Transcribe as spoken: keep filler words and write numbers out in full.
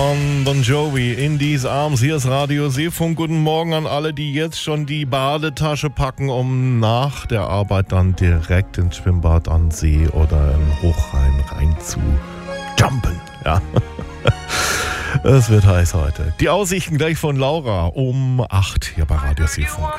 Bon Jovi, In These Arms, hier ist Radio Seefunk. Guten Morgen an alle, die jetzt schon die Badetasche packen, um nach der Arbeit dann direkt ins Schwimmbad an See oder in Hochrhein rein zu jumpen. Ja. Es wird heiß heute. Die Aussichten gleich von Laura um acht hier bei Radio Seefunk.